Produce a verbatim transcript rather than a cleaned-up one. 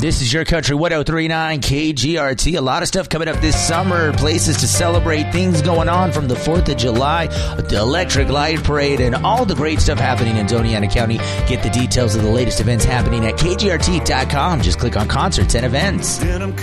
This is Your Country one oh three point nine K G R T. A lot of stuff coming up this summer. Places to celebrate. Things going on from the fourth of July, the Electric Light Parade, and all the great stuff happening in Doña Ana County. Get the details of the latest events happening at K G R T dot com. Just click on concerts and events.